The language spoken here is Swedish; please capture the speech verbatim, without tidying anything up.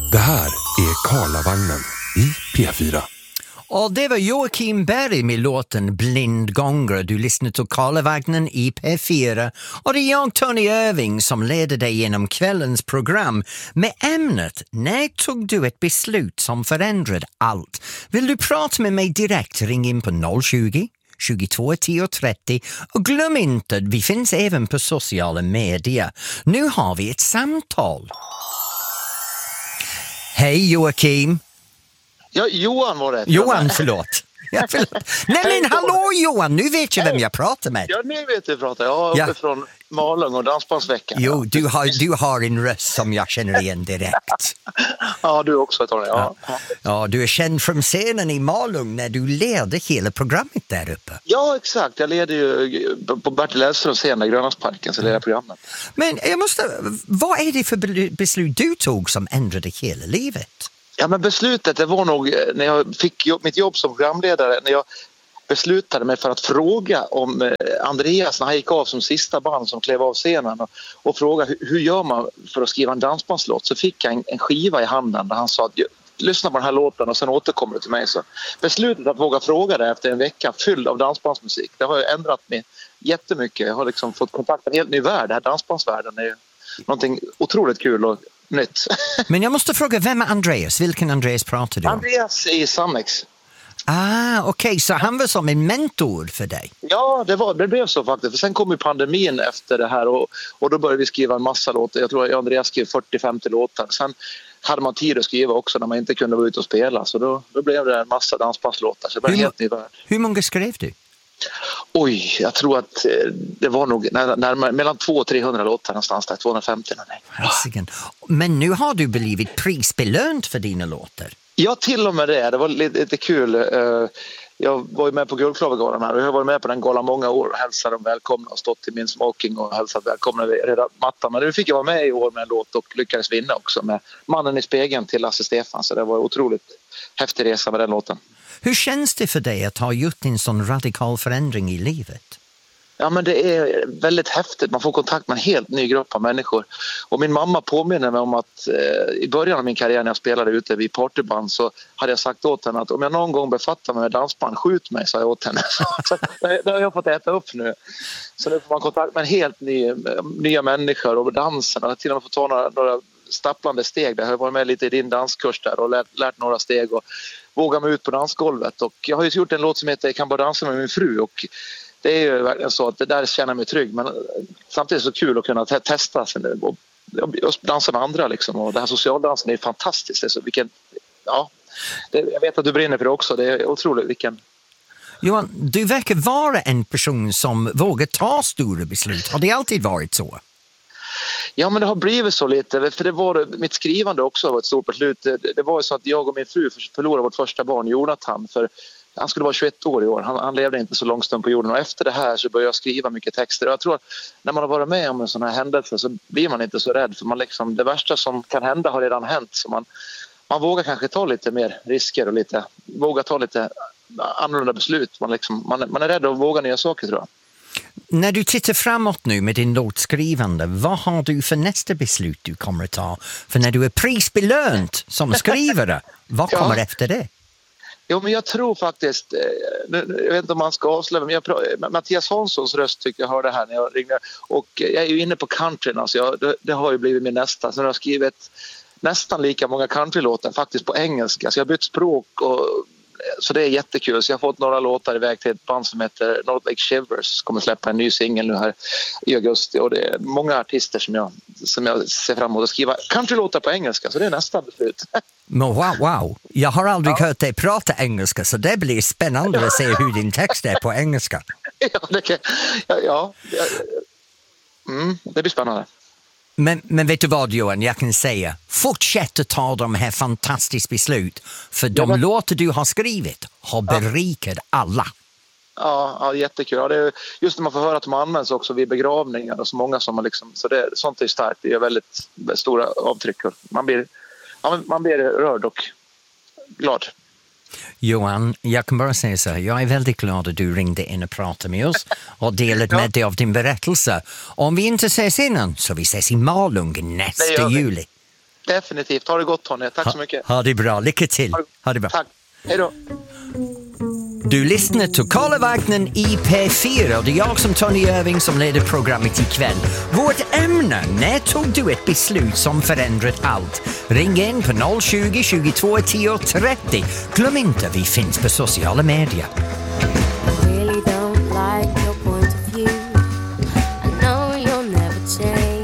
Det här är Karlavagnen i P fyra. Och det var Joakim Berg med låten Blindgångare. Du lyssnar till Karlavagnen i P fyra. Och det är jag, Tony Irving, som leder dig genom kvällens program med ämnet när tog du ett beslut som förändrade allt? Vill du prata med mig direkt? Ring in på noll tjugo, tjugotvå, tio, trettio. Och glöm inte, vi finns även på sociala medier. Nu har vi ett samtal. Hej Joakim. Ja, Johan var det. Johan, förlåt. Ja, förlåt. Nej men hallå Johan, nu vet jag vem jag pratar med. Ja, nu vet du pratar. Jag är Ja. uppe från Malung och Dansbandsveckan. Jo, du har, du har en röst som jag känner igen direkt. Ja, du också, Tony. Ja. Ja. Ja, du är känd från scenen i Malung när du ledde hela programmet där uppe. ja, exakt. Jag leder ju på Bertil Hellströms scen i Grönlandsparken, så leder jag programmet. Men jag måste, vad är det för be- beslut du tog som ändrade hela livet? Ja, men beslutet, det var nog när jag fick jobb, mitt jobb som programledare, när jag beslutade mig för att fråga om eh, Andreas när han gick av som sista band som klev av scenen och, och fråga hur, hur gör man för att skriva en dansbandslåt, så fick jag en, en skiva i handen där han sa att lyssna på den här låten och sen återkommer du till mig. Så beslutet att våga fråga det efter en vecka fylld av dansbandsmusik, det har ju ändrat mig jättemycket. Jag har liksom fått kontakt med en helt ny värld. Det här dansbandsvärlden är ju någonting otroligt kul och nytt. Men jag måste fråga, vem är Andreas? Vilken Andreas pratar du om? Andreas i Sannex. Ah, okej, okay. Så han var som en mentor för dig? Ja, det, var, det blev så faktiskt. För sen kom ju pandemin efter det här och, och då började vi skriva en massa låtar. Jag tror att Andreas skrev fyrtio femtio låtar. Sen hade man tid att skriva också när man inte kunde vara ute och spela. Så då, då blev det en massa dansbandslåtar. Så det var en helt ny värld. Hur många skrev du? Oj, jag tror att det var nog närmare, mellan tvåhundra och trehundra låtar någonstans där, tvåhundrafemtio. Nej. Men nu har du blivit prisbelönt för dina låtar. Ja, till och med det. Det var lite, lite kul. Jag var ju med på Guldklavergalan här och jag har varit med på den galan många år och hälsat dem välkomna och stått i min smoking och hälsat välkomna vid reda mattan. Men nu fick jag vara med i år med en låt och lyckades vinna också med Mannen i spegeln till Lasse Stefan. Så det var en otroligt häftig resa med den låten. Hur känns det för dig att ha gjort en sån radikal förändring i livet? Ja, men det är väldigt häftigt. Man får kontakt med en helt ny grupp av människor. Och min mamma påminner mig om att eh, i början av min karriär när jag spelade ute vid partyband så hade jag sagt åt henne att om jag någon gång befattar mig med dansband, skjut mig, sa jag åt henne. Så det har jag fått äta upp nu. Så nu får man kontakt med en helt ny, nya människor och dansen. Och till och med få ta några, några stapplande steg. Jag har varit med lite i din danskurs där och lärt, lärt några steg och vågat mig ut på dansgolvet. Och jag har ju gjort en låt som heter Jag kan bara dansa med min fru och det är ju verkligen så att det där känner mig trygg, men samtidigt så kul att kunna te- testa och, och dansa med andra liksom. Och det här socialdansen är fantastiskt. Det är så, vilken, ja, det, jag vet att du brinner för det också. Det är otroligt vilken... Johan, du verkar vara en person som vågar ta stora beslut. Har det alltid varit så? Ja, men det har blivit så lite, för det var mitt skrivande också var ett stort beslut. Det, det var ju så att jag och min fru förlorade vårt första barn, Jonathan, för han skulle vara tjugoett år i år. Han, han levde inte så lång stund på jorden och efter det här så började jag skriva mycket texter. Och jag tror att när man har varit med om en sån här händelse så blir man inte så rädd, för man liksom, det värsta som kan hända har redan hänt. Så man, man vågar kanske ta lite mer risker och lite, vågar ta lite annorlunda beslut. Man, liksom, man, man är rädd att våga nya saker, tror jag. När du tittar framåt nu med din låtskrivande, vad har du för nästa beslut du kommer att ta? För när du är prisbelönt som skrivare, vad kommer ja. efter det? Jo, men jag tror faktiskt, jag vet inte om man ska avslöja, men jag, Mattias Hanssons röst tyckte jag hörde här när jag ringde. Och jag är ju inne på countryn, alltså jag, det, det har ju blivit min nästa. Så jag har skrivit nästan lika många countrylåtar faktiskt på engelska. Så jag har bytt språk och så det är jättekul. Så jag har fått några låtar iväg till ett band som heter North Lake Shivers. Kommer släppa en ny singel nu här i augusti. Och det är många artister som jag, som jag ser fram emot att skriva countrylåtar på engelska. Så det är nästa beslut. Men wow, wow. Jag har aldrig ja. hört dig prata engelska, så det blir spännande att se hur din text är på engelska. Ja, det, kan, ja, ja. Mm, det blir spännande. Men, men vet du vad, Johan, jag kan säga, fortsätt att ta de här fantastiska beslut, för de ja, men... låtar du har skrivit har berikat ja. alla. Ja, ja, jättekul. Ja, det är just när man får höra att de används också vid begravningar och så många som har liksom, så det, sånt är starkt. Det är väldigt stora avtryck. Man blir, ja, man blir rörd och glad. Johan, jag kan bara säga så här, jag är väldigt glad att du ringde in och pratade med oss och delade ja. med dig av din berättelse. Om vi inte ses innan så vi ses i Malung nästa juli. Definitivt. Ha det gott, Tony. Tack ha, så mycket. Ha det bra. Lycka till. Ha, ha det bra. Tack. Hej då. Du lyssnar till Karlavagnen i P fyra och det är jag som Tony Irving som leder programmet ikväll. Vårt ämne, när tog du ett beslut som förändrat allt? Ring in på noll tjugo, tjugotvå, tio trettio. Glöm inte, vi finns på sociala medier.